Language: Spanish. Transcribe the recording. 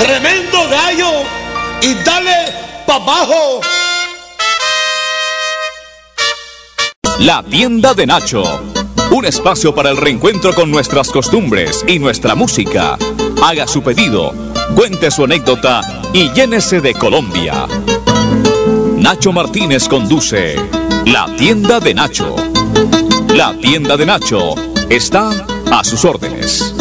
Tremendo gallo y dale pa' abajo. La tienda de Nacho. Un espacio para el reencuentro con nuestras costumbres y nuestra música. Haga su pedido, cuente su anécdota y llénese de Colombia. Nacho Martínez conduce La tienda de Nacho. La tienda de Nacho está a sus órdenes.